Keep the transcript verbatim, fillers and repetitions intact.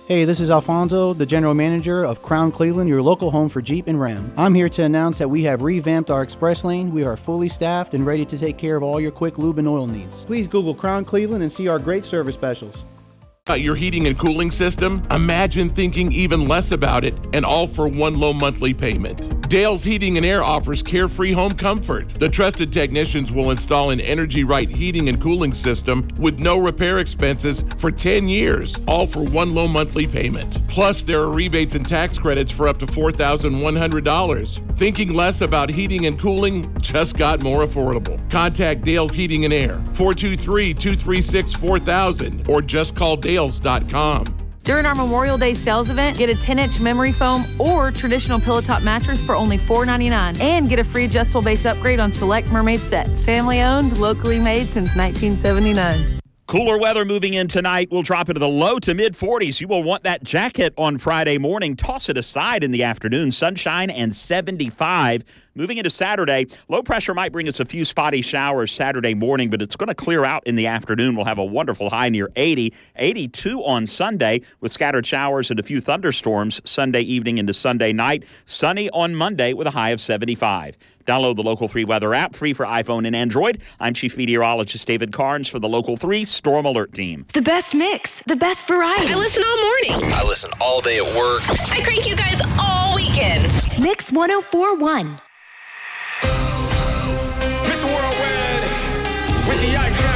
Hey, this is Alfonso, the general manager of Crown Cleveland, your local home for Jeep and Ram. I'm here to announce that we have revamped our express lane. We are fully staffed and ready to take care of all your quick lube and oil needs. Please Google Crown Cleveland and see our great service specials. Uh, your heating and cooling system? Imagine thinking even less about it and all for one low monthly payment. Dale's Heating and Air offers carefree home comfort. The trusted technicians will install an Energy Right heating and cooling system with no repair expenses for ten years, all for one low monthly payment. Plus, there are rebates and tax credits for up to four thousand one hundred dollars. Thinking less about heating and cooling just got more affordable. Contact Dale's Heating and Air, four two three, two three six, four thousand, or just call dales dot com. During our Memorial Day sales event, get a ten-inch memory foam or traditional pillow top mattress for only four ninety-nine, and get a free adjustable base upgrade on select Mermaid sets. Family owned, locally made since nineteen seventy-nine. Cooler weather moving in tonight. We'll drop into the low to mid forties. You will want that jacket on Friday morning. Toss it aside in the afternoon. Sunshine and seventy-five. Moving into Saturday, low pressure might bring us a few spotty showers Saturday morning, but it's going to clear out in the afternoon. We'll have a wonderful high near eighty. eighty-two on Sunday with scattered showers and a few thunderstorms Sunday evening into Sunday night. Sunny on Monday with a high of seventy-five. Download the Local three weather app, free for iPhone and Android. I'm Chief Meteorologist David Carnes for the Local three Storm Alert Team. The best mix, the best variety. I listen all morning. I listen all day at work. I crank you guys all weekend. Mix one oh four point one. Miss Worldwide with the icon.